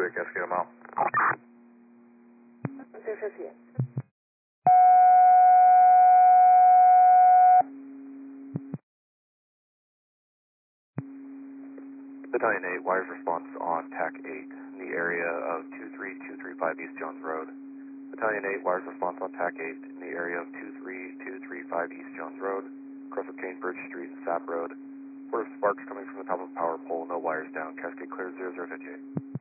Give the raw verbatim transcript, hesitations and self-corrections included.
clear, Cascade, I'm out. two fifty-eight. Battalion eight, wires response on TAC eight in the area of two three two three five East Jones Road. Battalion eight, wires response on TAC eight in the area of two three two three five East Jones Road, across of Cambridge Street and Sap Road. Report of sparks coming from the top of a power pole, no wires down. Cascade clear, zero zero fifty-eight.